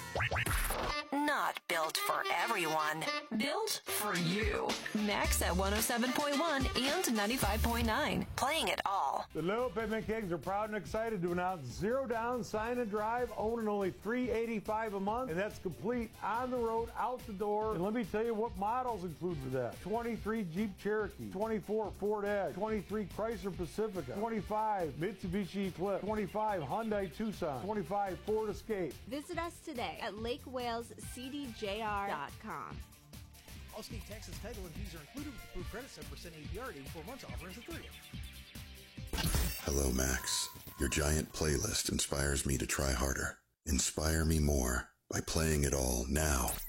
Not built for everyone. Built for you. Max at 107.1 and 95.9. Playing it all. The Little Pigment Kings are proud and excited to announce 0 down, sign and drive, owning only $385 a month, and that's complete on the road, out the door. And let me tell you what models include for that. 23 Jeep Cherokee, 24 Ford Edge, 23 Chrysler Pacifica, 25 Mitsubishi Eclipse, 25 Hyundai Tucson, 25 Ford Escape. Visit us today at LakeWalesCDJR.com. Allstate Texas title and fees are included with approved credit, 7% APR, 84 months offer as a 3. Hello, Max. Your giant playlist inspires me to try harder. Inspire me more by playing it all now.